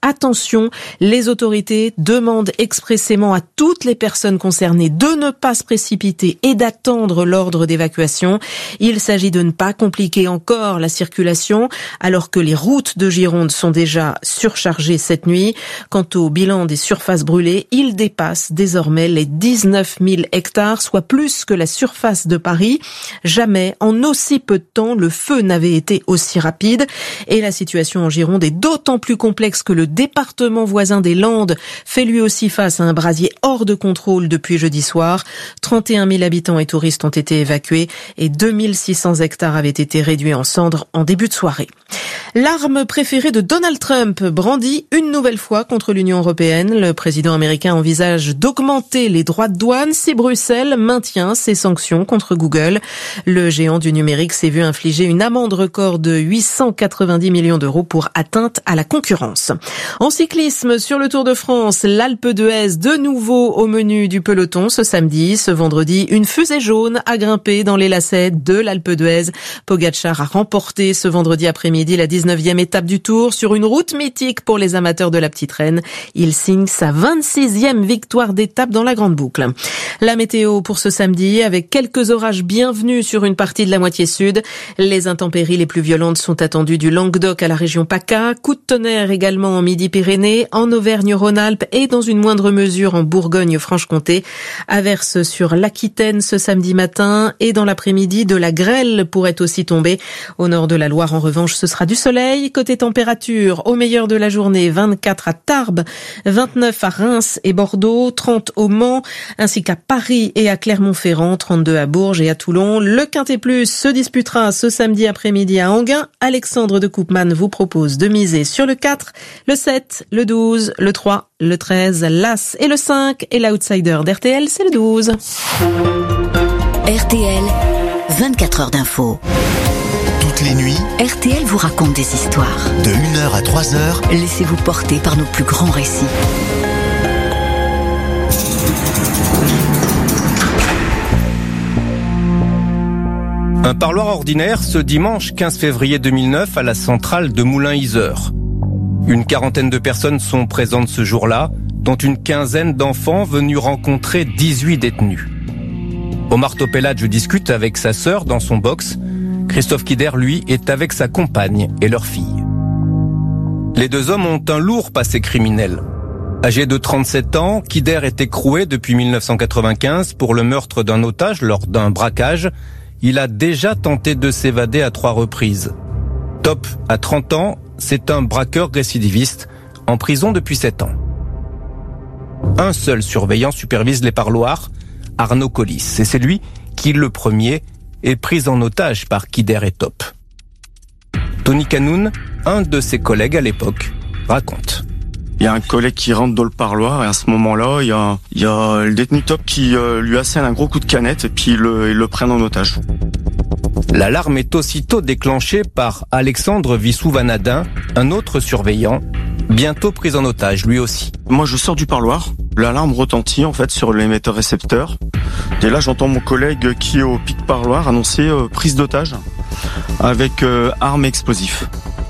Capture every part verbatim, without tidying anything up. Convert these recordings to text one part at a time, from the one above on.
attention, les autorités demandent expressément à toutes les personnes concernées de ne pas se précipiter et d'attendre l'ordre d'évacuation. Il s'agit de ne pas compliquer encore la circulation alors que les routes de Gironde sont déjà surchargées cette nuit. Quant au bilan des surfaces brûlées, il dépasse désormais les dix-neuf mille hectares, soit plus que la surface de Paris. Jamais, en aussi peu de temps, le feu n'avait été aussi rapide. Et la situation en Gironde est d'autant plus complexe que le département voisin des Landes fait lui aussi face à un brasier hors de contrôle depuis jeudi soir. trente et un mille habitants et touristes ont été évacués et deux mille six cents hectares avaient été réduits en cendres en début de soirée. L'arme préférée de Donald Trump brandie une nouvelle fois contre l'Union européenne. Le président américain envisage d'augmenter les droits de douane si Bruxelles maintient ses sanctions contre Google. Le géant du numérique s'est vu infliger une amende record de huit cent quatre-vingt-dix millions d'euros pour atteinte à la concurrence. En cyclisme, sur le Tour de France, l'Alpe d'Huez de nouveau au menu du peloton ce samedi. Ce vendredi, une fusée jaune a grimpé dans les lacets de l'Alpe d'Huez. Pogačar a remporté ce vendredi après-midi la dix-neuvième étape du Tour sur une route mythique pour les amateurs de la petite reine. Il signe sa vingt-sixième victoire d'étape dans la grande boucle. La météo pour ce samedi avec quelques orages bienvenus sur une partie de la moitié sud. Les intempéries les plus violentes sont attendues du Languedoc à la région PACA. Coup de tonnerre également en Midi-Pyrénées, en Auvergne-Rhône-Alpes et dans une moindre mesure en Bourgogne-Franche-Comté. Averse sur l'Aquitaine ce samedi matin et dans l'après-midi de la grêle pourrait aussi tomber. Au nord de la Loire, en revanche, ce sera du soleil. Côté température, au meilleur de la journée, vingt-quatre à Tarbes, vingt-neuf à Reims et Bordeaux, trente au Mans, ainsi qu'à Paris et à Clermont-Ferrand, trente-deux à Bourges et à Toulon. Le Quintet Plus se disputera ce samedi après-midi à Enghien. Alexandre de Koopman vous propose de miser sur le quatre, le sept, le douze, le trois, le treize, l'As et le cinq. Et l'outsider d'R T L, c'est le douze. R T L, vingt-quatre heures d'info. Toutes les nuits, R T L vous raconte des histoires. de une heure à trois heures, Laissez-vous porter par nos plus grands récits. Un parloir ordinaire ce dimanche quinze février deux mille neuf à la centrale de Moulins-Yzeure. Une quarantaine de personnes sont présentes ce jour-là, dont une quinzaine d'enfants venus rencontrer dix-huit détenus. Omar Topelladj discute avec sa sœur dans son box. Christophe Kider, lui, est avec sa compagne et leur fille. Les deux hommes ont un lourd passé criminel. Âgé de trente-sept ans, Kider est écroué depuis mille neuf cent quatre-vingt-quinze pour le meurtre d'un otage lors d'un braquage. Il a déjà tenté de s'évader à trois reprises. Top, à trente ans, c'est un braqueur récidiviste, en prison depuis sept ans. Un seul surveillant supervise les parloirs, Arnaud Collis, et c'est lui qui, le premier, est pris en otage par Kider et Top. Tony Canoun, un de ses collègues à l'époque, raconte. Il y a un collègue qui rentre dans le parloir et à ce moment-là, il y a, il y a le détenu Top qui euh, lui assène un gros coup de canette et puis ils le, ils le prennent en otage. L'alarme est aussitôt déclenchée par Alexandre Vissou-Vanadin, un autre surveillant, bientôt pris en otage lui aussi. Moi je sors du parloir, l'alarme retentit en fait sur l'émetteur-récepteur. Et là j'entends mon collègue qui est au pic parloir annoncer euh, prise d'otage avec euh, arme explosif.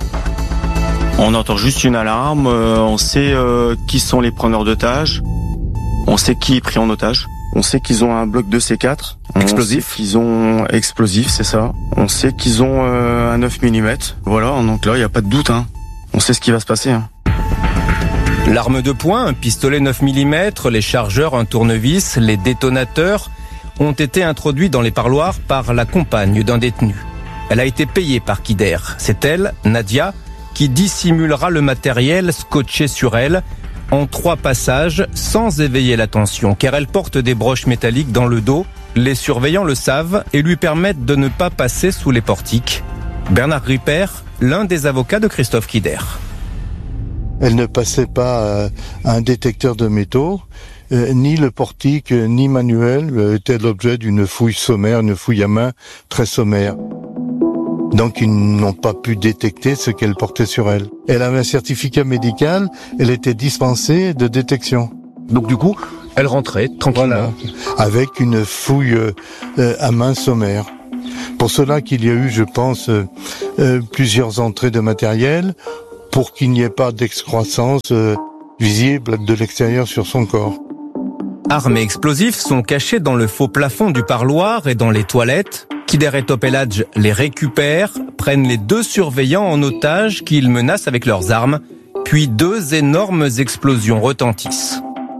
On entend juste une alarme, euh, on sait euh, qui sont les preneurs d'otages, on sait qui est pris en otage, on sait qu'ils ont un bloc de C quatre. Explosif. Ils ont explosif, c'est ça. On sait qu'ils ont euh, un neuf millimètres. Voilà, donc là, il n'y a pas de doute. Hein. On sait ce qui va se passer. Hein. L'arme de poing, un pistolet neuf millimètres, les chargeurs, un tournevis, les détonateurs ont été introduits dans les parloirs par la compagne d'un détenu. Elle a été payée par Kider. C'est elle, Nadia, qui dissimulera le matériel scotché sur elle en trois passages sans éveiller l'attention, car elle porte des broches métalliques dans le dos. Les surveillants le savent et lui permettent de ne pas passer sous les portiques. Bernard Gripper, l'un des avocats de Christophe Kider. Elle ne passait pas euh, un détecteur de métaux, euh, ni le portique, euh, ni manuel euh, était l'objet d'une fouille sommaire, une fouille à main très sommaire. Donc ils n'ont pas pu détecter ce qu'elle portait sur elle. Elle avait un certificat médical, elle était dispensée de détection. Donc du coup, elle rentrait tranquillement. Voilà, avec une fouille euh, à main sommaire. Pour cela qu'il y a eu, je pense, euh, euh, plusieurs entrées de matériel pour qu'il n'y ait pas d'excroissance euh, visible de l'extérieur sur son corps. Armes et explosifs sont cachés dans le faux plafond du parloir et dans les toilettes. Kider et Top El Hadj les récupèrent, prennent les deux surveillants en otage qu'ils menacent avec leurs armes, puis deux énormes explosions retentissent.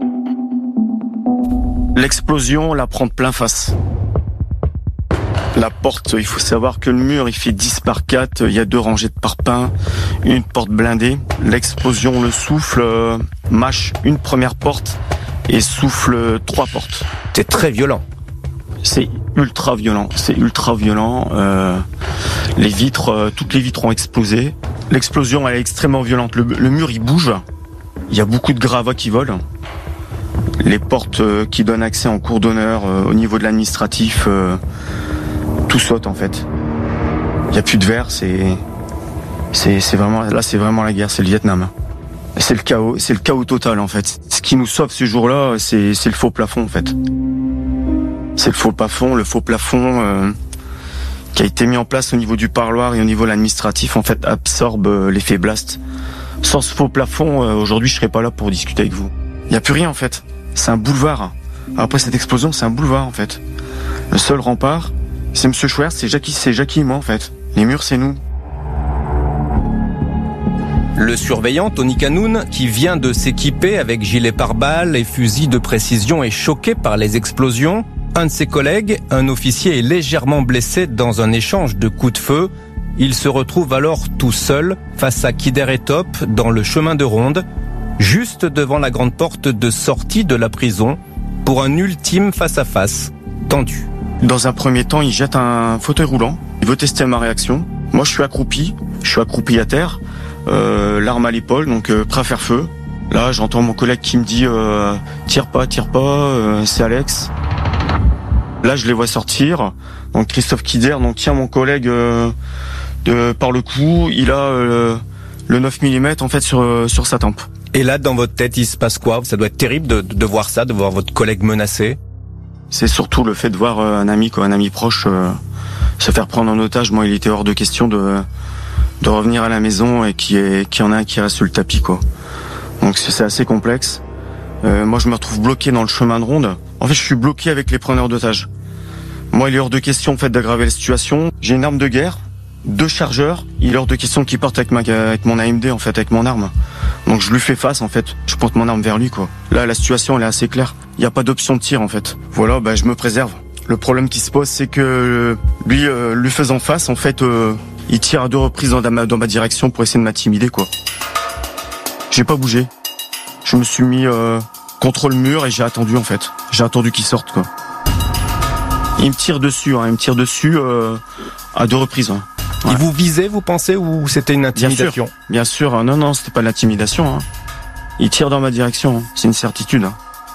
L'explosion la prend de plein face. La porte, il faut savoir que le mur, il fait dix par quatre, il y a deux rangées de parpaings, une porte blindée. L'explosion, le souffle, euh, mâche une première porte et souffle trois portes. C'est très violent. C'est ultra violent, c'est ultra violent. Euh, les vitres, euh, toutes les vitres ont explosé. L'explosion, elle est extrêmement violente. Le, le mur, il bouge. Il y a beaucoup de gravats qui volent. Les portes euh, qui donnent accès en cour d'honneur euh, au niveau de l'administratif, euh, tout saute en fait. Il y a plus de verre, c'est, c'est, c'est vraiment, là, c'est vraiment la guerre, c'est le Vietnam. C'est le chaos, c'est le chaos total en fait. Ce qui nous sauve ce jour-là, c'est, c'est le faux plafond en fait. C'est le faux plafond, le faux plafond euh, qui a été mis en place au niveau du parloir et au niveau de l'administratif en fait absorbe euh, l'effet blast. Sans ce faux plafond, euh, aujourd'hui, je serais pas là pour discuter avec vous. Il y a plus rien en fait. C'est un boulevard. Après cette explosion, c'est un boulevard en fait. Le seul rempart, c'est Monsieur Schwertz, c'est Jackie, c'est Jackie et moi en fait. Les murs, c'est nous. Le surveillant Tony Canoun, qui vient de s'équiper avec gilet pare-balles et fusil de précision, est choqué par les explosions. Un de ses collègues, un officier, est légèrement blessé dans un échange de coups de feu. Il se retrouve alors tout seul face à Kider et Top dans le chemin de ronde, juste devant la grande porte de sortie de la prison, pour un ultime face-à-face tendu. Dans un premier temps, il jette un fauteuil roulant. Il veut tester ma réaction. Moi, je suis accroupi. Je suis accroupi à terre, euh, l'arme à l'épaule, donc euh, prêt à faire feu. Là, j'entends mon collègue qui me dit euh, « Tire pas, tire pas, euh, c'est Alex ». Là, je les vois sortir. Donc Christophe Kider donc tient mon collègue euh, de, par le cou. Il a euh, le neuf millimètres en fait sur euh, sur sa tempe. Et là, dans votre tête, il se passe quoi? Ça doit être terrible de, de voir ça, de voir votre collègue menacé. C'est surtout le fait de voir euh, un ami, quoi, un ami proche, euh, se faire prendre en otage. Moi, il était hors de question de de revenir à la maison et qu'il y ait, qu'il y en a un qui reste sur le tapis, quoi. Donc c'est, c'est assez complexe. Euh, moi, je me retrouve bloqué dans le chemin de ronde. En fait, je suis bloqué avec les preneurs d'otages. Moi, il est hors de question en fait d'aggraver la situation. J'ai une arme de guerre, deux chargeurs. Il est hors de question qu'ils partent avec ma, avec mon A M D en fait, avec mon arme. Donc je lui fais face en fait. Je porte mon arme vers lui, quoi. Là, la situation elle est assez claire. Il n'y a pas d'option de tir en fait. Voilà, bah je me préserve. Le problème qui se pose, c'est que lui, euh, lui faisant face, en fait, euh, il tire à deux reprises dans ma, dans ma direction pour essayer de m'intimider, quoi. J'ai pas bougé. Je me suis mis euh, contre le mur et j'ai attendu en fait. J'ai attendu qu'il sorte, quoi. Il me tire dessus, hein, il me tire dessus euh, à deux reprises. Hein. Ouais. Il vous visait, vous pensez, ou c'était une intimidation? Bien sûr, bien sûr. Non, non, c'était pas de l'intimidation. Hein. Il tire dans ma direction, hein. C'est une certitude. Hein.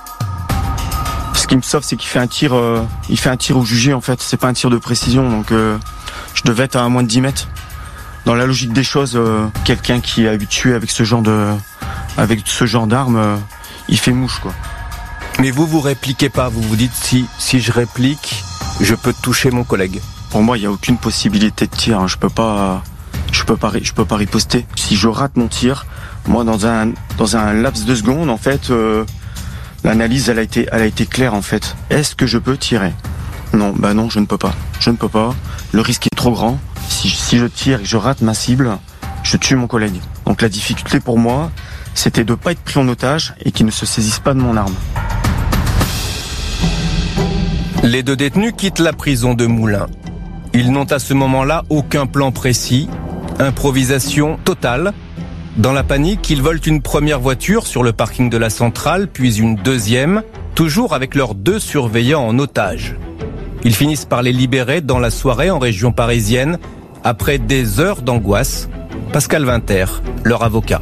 Ce qui me sauve, c'est qu'il fait un tir, euh, il fait un tir au jugé en fait. C'est pas un tir de précision, donc euh, je devais être à moins de dix mètres. Dans la logique des choses, euh, quelqu'un qui est habitué avec ce genre de, avec ce genre d'arme, euh, il fait mouche, quoi. Mais vous, vous répliquez pas. Vous vous dites si si je réplique, je peux toucher mon collègue. Pour moi, il y a aucune possibilité de tir. Hein. Je peux pas, je peux pas, je peux pas riposter. Si je rate mon tir, moi dans un dans un laps de seconde, en fait, euh, l'analyse elle a été elle a été claire en fait. Est-ce que je peux tirer? Non, bah non, je ne peux pas. Je ne peux pas. Le risque est trop grand. Si si je tire et que je rate ma cible, je tue mon collègue. Donc la difficulté pour moi, c'était de pas être pris en otage et qu'il ne se saisisse pas de mon arme. Les deux détenus quittent la prison de Moulins. Ils n'ont à ce moment-là aucun plan précis. Improvisation totale. Dans la panique, ils volent une première voiture sur le parking de la centrale, puis une deuxième, toujours avec leurs deux surveillants en otage. Ils finissent par les libérer dans la soirée en région parisienne, après des heures d'angoisse. Pascal Winter, leur avocat.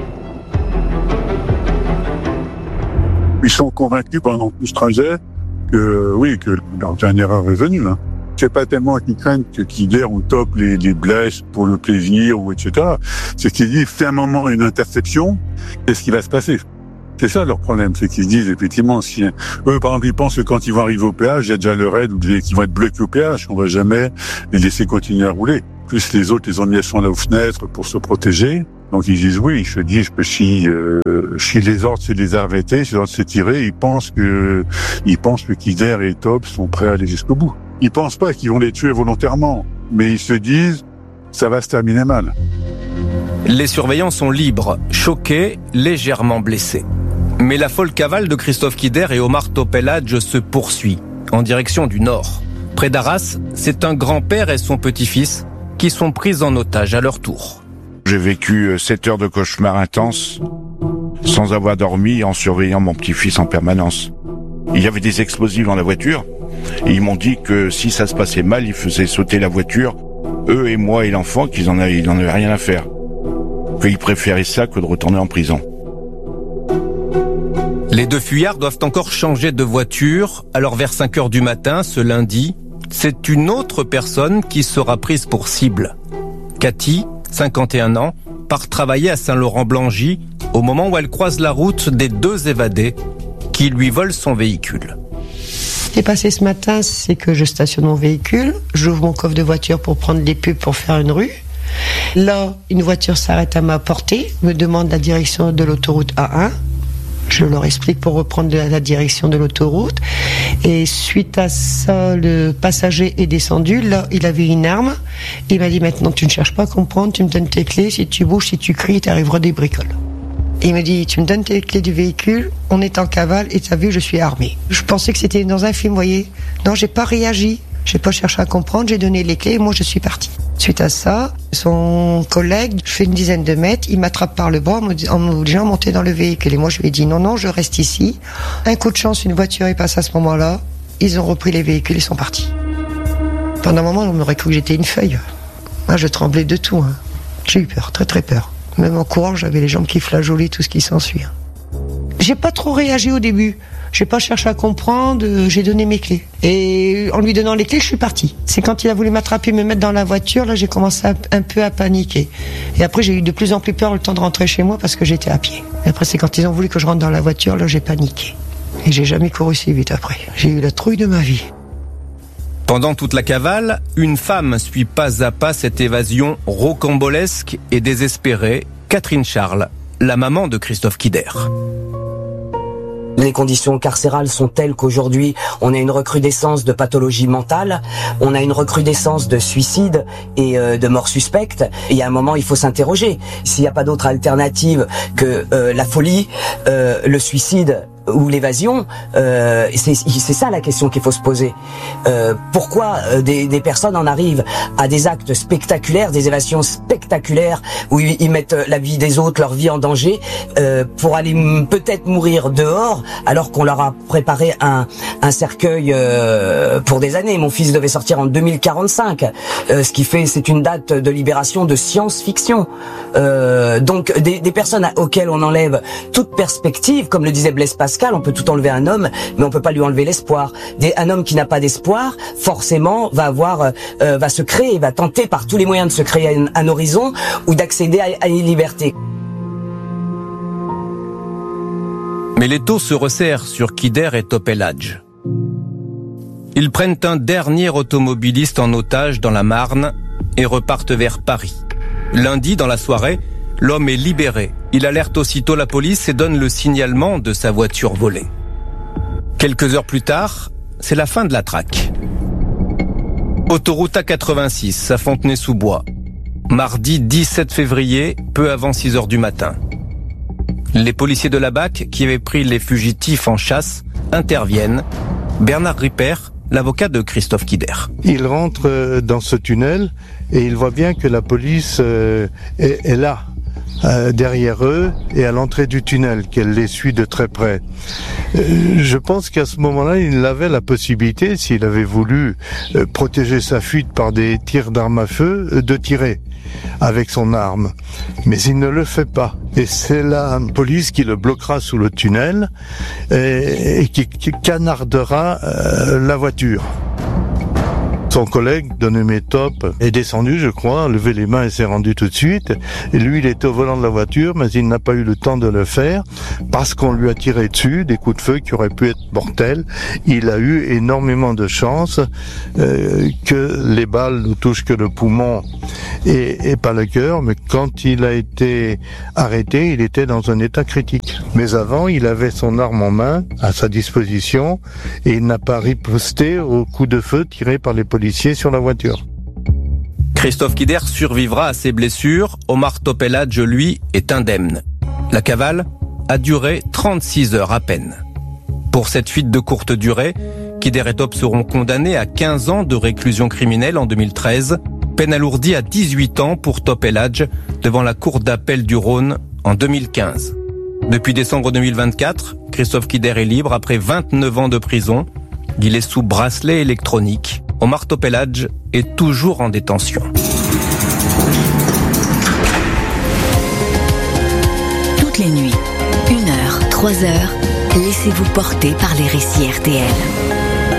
Ils sont convaincus pendant tout ce trajet que oui, que leur dernière erreur est venue. Hein. C'est pas tellement qu'ils craignent que Kider ou Top les, les blesse pour le plaisir ou et cetera. C'est qu'ils disent, c'est un moment, une interception, qu'est-ce qui va se passer? C'est ça leur problème, c'est qu'ils se disent effectivement, si eux par exemple ils pensent que quand ils vont arriver au péage, il y a déjà le raid ou qu'ils vont être bloqués au péage, on va jamais les laisser continuer à rouler. Plus les autres, les ont mis à son aux fenêtres pour se protéger. Donc ils disent oui, ils se disent que si euh, si les ordres c'est de les arrêter, si les ordres c'est tirer, ils pensent que ils pensent que Kider et Top sont prêts à aller jusqu'au bout. Ils pensent pas qu'ils vont les tuer volontairement, mais ils se disent ça va se terminer mal. Les surveillants sont libres, choqués, légèrement blessés. Mais la folle cavale de Christophe Kider et Omar Topelhadj se poursuit en direction du nord. Près d'Arras, c'est un grand-père et son petit-fils qui sont pris en otage à leur tour. J'ai vécu sept heures de cauchemar intense, sans avoir dormi, en surveillant mon petit-fils en permanence. Il y avait des explosifs dans la voiture, et ils m'ont dit que si ça se passait mal, ils faisaient sauter la voiture, eux et moi et l'enfant, qu'ils en avaient, ils n'en avaient rien à faire. Qu'ils préféraient ça que de retourner en prison. Les deux fuyards doivent encore changer de voiture, alors vers cinq heures du matin, ce lundi, c'est une autre personne qui sera prise pour cible. Cathy, cinquante et un ans, part travailler à Saint-Laurent-Blangy au moment où elle croise la route des deux évadés qui lui volent son véhicule. Ce qui est passé ce matin, c'est que je stationne mon véhicule, j'ouvre mon coffre de voiture pour prendre des pubs pour faire une rue. Là, une voiture s'arrête à ma portée, me demande la direction de l'autoroute A un. Je leur explique pour reprendre la direction de l'autoroute. Et suite à ça, le passager est descendu. Là, il avait une arme. Il m'a dit, maintenant, tu ne cherches pas à comprendre, tu me donnes tes clés. Si tu bouges, si tu cries, t'arriveras des bricoles. Et il me dit, tu me donnes tes clés du véhicule, on est en cavale et t'as vu, je suis armé. Je pensais que c'était dans un film, vous voyez. Non, j'ai pas réagi. J'ai pas cherché à comprendre, j'ai donné les clés et moi je suis parti. Suite à ça, son collègue, je fais une dizaine de mètres, il m'attrape par le bras en m'obligeant à monter dans le véhicule. Et moi je lui ai dit non, non, je reste ici. Un coup de chance, une voiture est passée à ce moment-là. Ils ont repris les véhicules et sont partis. Pendant un moment, on m'aurait cru que j'étais une feuille. Moi je tremblais de tout. Hein. J'ai eu peur, très très peur. Même en courant, j'avais les jambes qui flageolaient, tout ce qui s'ensuit. J'ai pas trop réagi au début. J'ai pas cherché à comprendre, j'ai donné mes clés. Et en lui donnant les clés, je suis partie. C'est quand il a voulu m'attraper et me mettre dans la voiture, là j'ai commencé à, un peu à paniquer. Et après j'ai eu de plus en plus peur le temps de rentrer chez moi parce que j'étais à pied. Et après c'est quand ils ont voulu que je rentre dans la voiture, là j'ai paniqué. Et j'ai jamais couru si vite après. J'ai eu la trouille de ma vie. Pendant toute la cavale, une femme suit pas à pas cette évasion rocambolesque et désespérée, Catherine Charles, la maman de Christophe Kider. Les conditions carcérales sont telles qu'aujourd'hui, on a une recrudescence de pathologies mentales, on a une recrudescence de suicides et euh, de morts suspectes. Et il y a un moment, il faut s'interroger. S'il n'y a pas d'autre alternative que euh, la folie, euh, le suicide ou l'évasion, euh, c'est, c'est ça la question qu'il faut se poser. Euh, pourquoi euh, des, des personnes en arrivent à des actes spectaculaires, des évasions spectaculaires, où ils, ils mettent la vie des autres, leur vie en danger, euh, pour aller m- peut-être mourir dehors, alors qu'on leur a préparé un, un cercueil euh, pour des années. Mon fils devait sortir en deux mille quarante-cinq, euh, ce qui fait, c'est une date de libération de science-fiction. Euh, donc des, des personnes auxquelles on enlève toute perspective, comme le disait Blaise Pascal, on peut tout enlever à un homme, mais on peut pas lui enlever l'espoir. Des, un homme qui n'a pas d'espoir, forcément, va avoir, euh, va se créer, va tenter par tous les moyens de se créer un, un horizon ou d'accéder à, à une liberté. Mais l'étau se resserre sur Kider et Topelhadj. Ils prennent un dernier automobiliste en otage dans la Marne et repartent vers Paris. Lundi, dans la soirée, l'homme est libéré. Il alerte aussitôt la police et donne le signalement de sa voiture volée. Quelques heures plus tard, c'est la fin de la traque. Autoroute A quatre-vingt-six à Fontenay-sous-Bois. Mardi dix-sept février, peu avant six heures du matin. Les policiers de la B A C, qui avaient pris les fugitifs en chasse, interviennent. Bernard Ripper, l'avocat de Christophe Kider. Il rentre dans ce tunnel et il voit bien que la police est, est là. Euh, derrière eux et à l'entrée du tunnel, qu'elle les suit de très près. Euh, je pense qu'à ce moment-là, il avait la possibilité, s'il avait voulu euh, protéger sa fuite par des tirs d'armes à feu, euh, de tirer avec son arme. Mais il ne le fait pas. Et c'est la police qui le bloquera sous le tunnel et, et qui, qui canardera euh, la voiture. Son collègue, dénommé Top, est descendu, je crois, levé les mains et s'est rendu tout de suite. Et lui, il était au volant de la voiture, mais il n'a pas eu le temps de le faire parce qu'on lui a tiré dessus des coups de feu qui auraient pu être mortels. Il a eu énormément de chance euh, que les balles ne touchent que le poumon et, et pas le cœur. Mais quand il a été arrêté, il était dans un état critique. Mais avant, il avait son arme en main à sa disposition et il n'a pas riposté aux coups de feu tirés par les policiers sur la voiture. Christophe Kider survivra à ses blessures. Omar Topeladje, lui, est indemne. La cavale a duré trente-six heures à peine. Pour cette fuite de courte durée, Kider et Top seront condamnés à quinze ans de réclusion criminelle en deux mille treize, peine alourdie à dix-huit ans pour Topeladje devant la cour d'appel du Rhône en deux mille quinze. Depuis décembre deux mille vingt-quatre, Christophe Kider est libre après vingt-neuf ans de prison. Il est sous bracelet électronique. Omar Topeladje est toujours en détention. Toutes les nuits, une heure, trois heures, laissez-vous porter par les récits R T L.